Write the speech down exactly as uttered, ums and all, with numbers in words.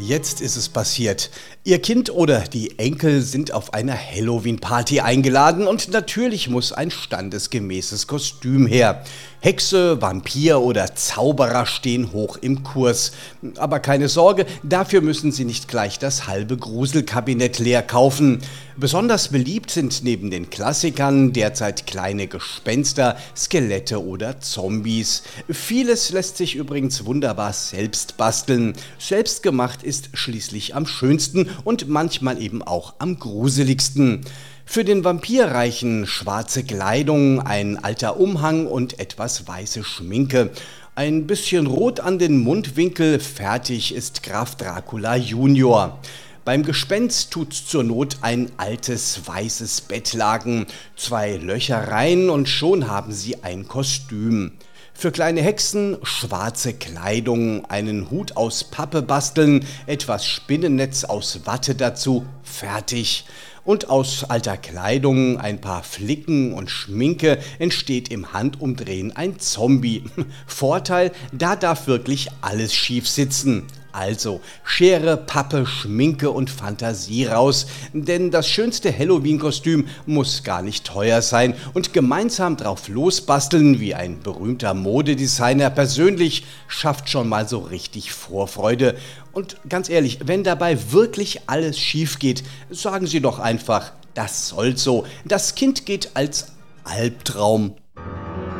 Jetzt ist es passiert. Ihr Kind oder die Enkel sind auf einer Halloween-Party eingeladen und natürlich muss ein standesgemäßes Kostüm her. Hexe, Vampir oder Zauberer stehen hoch im Kurs. Aber keine Sorge, dafür müssen Sie nicht gleich das halbe Gruselkabinett leer kaufen. Besonders beliebt sind neben den Klassikern derzeit kleine Gespenster, Skelette oder Zombies. Vieles lässt sich übrigens wunderbar selbst basteln. Selbstgemacht ist schließlich am schönsten und manchmal eben auch am gruseligsten. Für den Vampir reichen schwarze Kleidung, ein alter Umhang und etwas weiße Schminke. Ein bisschen Rot an den Mundwinkel, fertig ist Graf Dracula Junior. Beim Gespenst tut's zur Not ein altes weißes Bettlaken, zwei Löcher rein und schon haben Sie ein Kostüm. Für kleine Hexen schwarze Kleidung, einen Hut aus Pappe basteln, etwas Spinnennetz aus Watte dazu, fertig. Und aus alter Kleidung, ein paar Flicken und Schminke entsteht im Handumdrehen ein Zombie. Vorteil, da darf wirklich alles schief sitzen. Also Schere, Pappe, Schminke und Fantasie raus, denn das schönste Halloween-Kostüm muss gar nicht teuer sein und gemeinsam drauf losbasteln, wie ein berühmter Modedesigner persönlich, schafft schon mal so richtig Vorfreude. Und ganz ehrlich, wenn dabei wirklich alles schief geht, sagen Sie doch einfach, das soll so. Das Kind geht als Albtraum.